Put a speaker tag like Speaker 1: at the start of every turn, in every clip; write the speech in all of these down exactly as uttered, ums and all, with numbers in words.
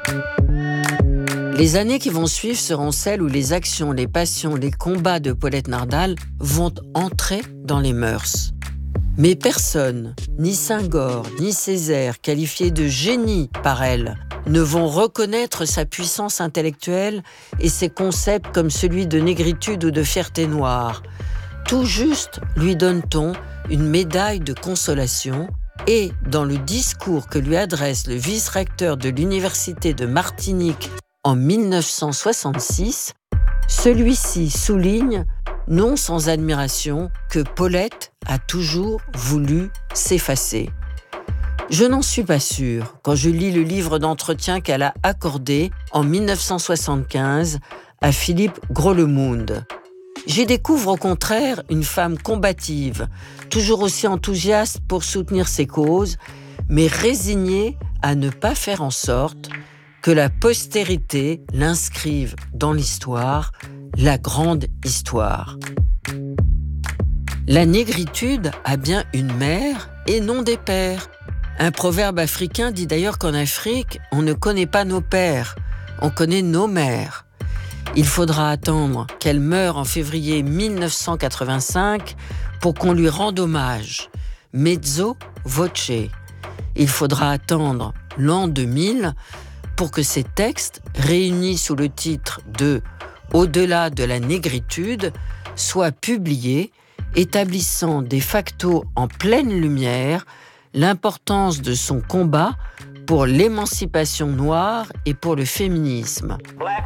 Speaker 1: Les années qui vont suivre seront celles où les actions, les passions, les combats de Paulette Nardal vont entrer dans les mœurs. Mais personne, ni Senghor, ni Césaire, qualifiés de génie par elle, ne vont reconnaître sa puissance intellectuelle et ses concepts comme celui de négritude ou de fierté noire. Tout juste lui donne-t-on une médaille de consolation et, dans le discours que lui adresse le vice-recteur de l'Université de Martinique en mille neuf cent soixante-six, celui-ci souligne, non sans admiration, que Paulette a toujours voulu s'effacer. Je n'en suis pas sûre quand je lis le livre d'entretien qu'elle a accordé en mille neuf cent soixante-quinze à Philippe Groslemound. J'y découvre au contraire une femme combative, toujours aussi enthousiaste pour soutenir ses causes, mais résignée à ne pas faire en sorte que la postérité l'inscrive dans l'histoire, la grande histoire. La négritude a bien une mère et non des pères. Un proverbe africain dit d'ailleurs qu'en Afrique, on ne connaît pas nos pères, on connaît nos mères. Il faudra attendre qu'elle meure en février mille neuf cent quatre-vingt-cinq pour qu'on lui rende hommage. Mezzo voce. Il faudra attendre l'an deux mille pour que ces textes, réunis sous le titre de « Au-delà de la négritude », soient publiés, établissant de facto en pleine lumière l'importance de son combat pour l'émancipation noire et pour le féminisme.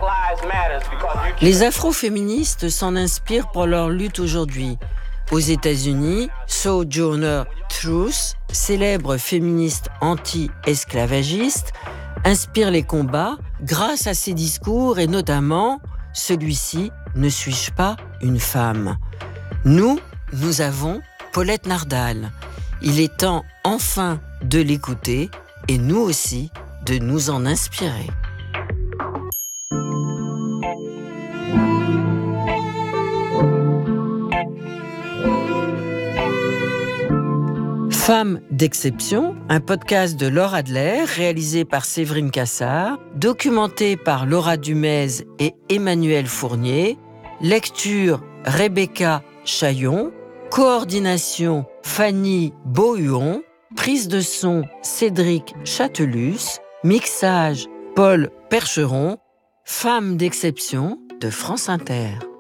Speaker 1: Les afroféministes s'en inspirent pour leur lutte aujourd'hui. Aux États-Unis, Sojourner Truth, célèbre féministe anti-esclavagiste, inspire les combats grâce à ses discours et notamment celui-ci « Ne suis-je pas une femme ?» Nous, nous avons Paulette Nardal. Il est temps enfin de l'écouter et nous aussi de nous en inspirer. Femmes d'exception, un podcast de Laure Adler, réalisé par Séverine Cassard, documenté par Laura Dumez et Emmanuel Fournier, lecture Rebecca Chaillon, coordination Fanny Beauhuon, prise de son Cédric Chatelus, mixage Paul Percheron, Femmes d'exception de France Inter.